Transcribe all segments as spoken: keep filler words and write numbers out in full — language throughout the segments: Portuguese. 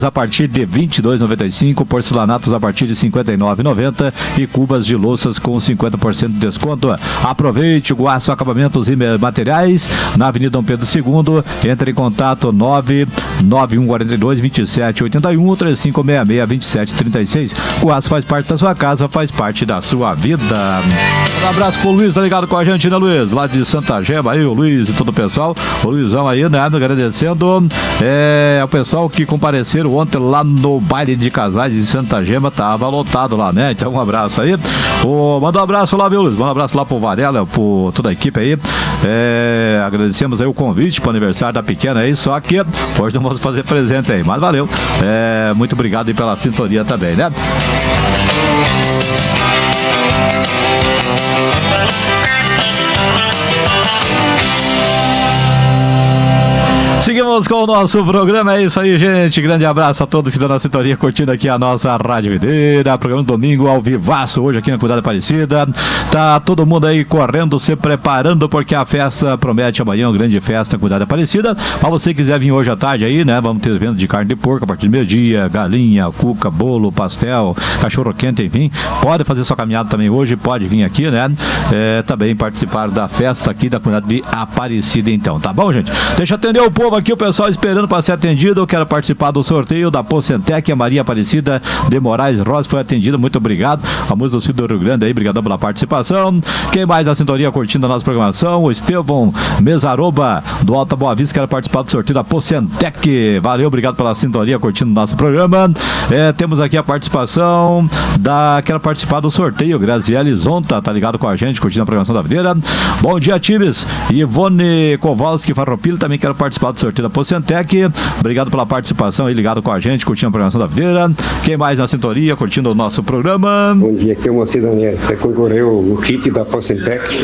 a partir de vinte e dois reais e noventa e cinco centavos, porcelanatos a partir de cinquenta e nove reais e noventa centavos e cubas de louças com cinquenta por cento de desconto. Aproveite, Guaço Acabamentos e Materiais, na Avenida Dom Pedro segundo. Entre em contato nove nove um quatro dois, dois sete oito um, três cinco seis seis, dois sete três seis. Guaço faz parte da sua casa, faz parte da sua vida. Um abraço pro Luiz, tá ligado com a gente, né, Luiz? Lá de Santa Gema, aí o Luiz e todo o pessoal. O Luizão aí, né, agradecendo é, o pessoal que compareceram ontem lá no baile de casais de Santa Gema, tava lotado lá, né? Então um abraço aí. O, manda um abraço lá, viu, Luiz? Manda um abraço lá pro Varela, por toda a equipe aí. É, agradecemos aí o convite pro aniversário da pequena aí, só que hoje não vamos fazer presente aí, mas valeu. É, muito obrigado aí pela sintonia também, né? Seguimos com o nosso programa, é isso aí, gente. Grande abraço a todos que estão na sintonia, curtindo aqui a nossa Rádio Videira. Programa domingo ao vivaço, hoje aqui na Cuidado Aparecida. Tá todo mundo aí correndo, se preparando, porque a festa promete amanhã, uma grande festa Cuidado Aparecida. Mas você quiser vir hoje à tarde aí, né? Vamos ter venda de carne de porco a partir do meio-dia, galinha, cuca, bolo, pastel, cachorro quente, enfim. Pode fazer sua caminhada também hoje, pode vir aqui, né? É, também participar da festa aqui da Cuidado de Aparecida, então. Tá bom, gente? Deixa eu atender o povo aqui, o pessoal esperando para ser atendido. Eu quero participar do sorteio da Pocentec. A Maria Aparecida de Moraes Rosa foi atendida, muito obrigado. A música do Cidro Rio Grande aí, obrigado pela participação. Quem mais na sintonia curtindo a nossa programação? O Estevão Mesaroba do Alta Boa Vista, quero participar do sorteio da Pocentec. Valeu, obrigado pela sintonia curtindo o nosso programa. É, temos aqui a participação da... Quero participar do sorteio, Graziele Zonta, tá ligado com a gente, curtindo a programação da Videira. Bom dia, times. Ivone Kowalski Farroupilha, também quero participar do sorteio da Pocentec. Obrigado pela participação aí, ligado com a gente, curtindo a programação da Videira. Quem mais na sintonia, curtindo o nosso programa? Bom dia, aqui é o Moacir Daniel. Você concorreu o kit da Pocentec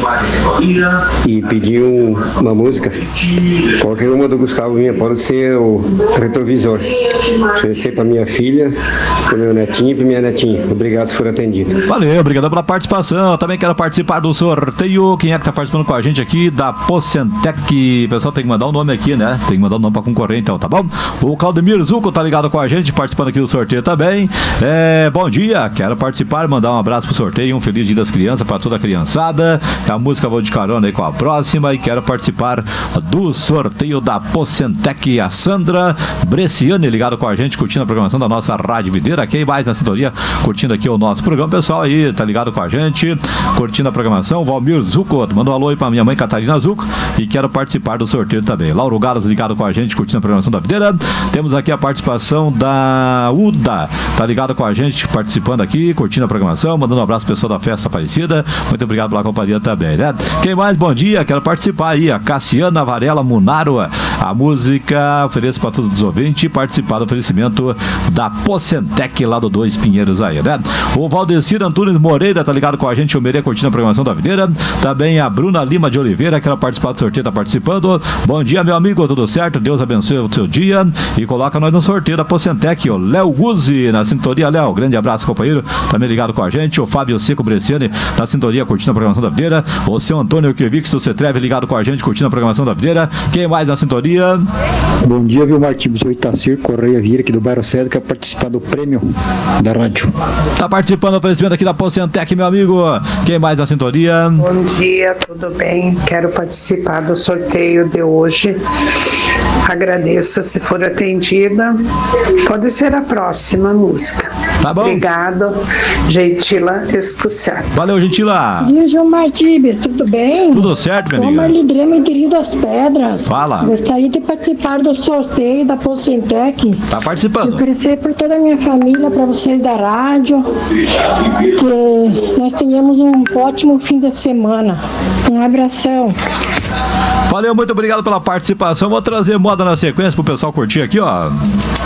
e pediu uma música. Qualquer uma do Gustavo minha, pode ser o retrovisor. Vai ser para minha filha, para meu netinho e para minha netinha. Obrigado se for atendido. Valeu, obrigado pela participação. Eu também quero participar do sorteio. Quem é que tá participando com a gente aqui da Pocentec? O pessoal tem que mandar o nome aqui, né? Tem que mandar o nome pra concorrer, então, tá bom? O Claudemir Zucco tá ligado com a gente, participando aqui do sorteio também. É, bom dia, quero participar, mandar um abraço pro sorteio, um feliz dia das crianças pra toda a criançada. A música vou de carona aí com a próxima e quero participar do sorteio da Pocentec. A Sandra Bresciani ligado com a gente, curtindo a programação da nossa Rádio Videira. Quem mais na sintonia, curtindo aqui o nosso programa, pessoal aí, tá ligado com a gente, curtindo a programação. Valmir Zucco, manda um alô aí pra minha mãe Catarina Zucco e quero participar do sorteio também. Lauro Galas ligado com a gente, curtindo a programação da Videira. Temos aqui a participação da Uda, tá ligado com a gente, participando aqui, curtindo a programação, mandando um abraço pro pessoal da Festa Aparecida. Muito obrigado pela companhia também, né? Quem mais? Bom dia, quero participar aí, a Cassiana Varela Munaro. A música ofereço para todos os ouvintes e participar do oferecimento da Pocentec lá do Dois Pinheiros aí, né? O Valdecir Antunes Moreira tá ligado com a gente, o Merê curtindo a programação da Videira. Também a Bruna Lima de Oliveira, quero participar do sorteio, tá participando. Bom dia, meu amigo, tudo certo? Deus abençoe o seu dia e coloca nós no sorteio da Pocentec. O Léo Guzzi na sintonia. Léo, grande abraço, companheiro, também ligado com a gente. O Fábio Seco Bresciani na sintonia, curtindo a programação da Videira. O seu Antônio Kivix do Cetreve ligado com a gente, curtindo a programação da Videira. Quem mais na sintonia? Bom dia, viu, Martins? O Itacir Correia Vieira aqui do bairro Cedo, quer participar do prêmio da rádio. Tá participando do oferecimento aqui da Pocentec, meu amigo. Quem mais na sintonia? Bom dia, tudo bem? Quero participar do sorteio de hoje. Agradeça se for atendida. Pode ser a próxima música. Tá bom. Obrigado, Gentila Escucete. Valeu, Gentila. Bom dia, João Martins, tudo bem? Tudo certo, minha Sou amiga. Marlidrema Querido das Pedras. Fala. Gostaria de participar do sorteio da Pocentec. Tá participando. Oferecer por toda a minha família, para vocês da rádio, que nós tenhamos um ótimo fim de semana. Um abração. Valeu, muito obrigado pela participação. Vou trazer moda na sequência pro pessoal curtir aqui, ó.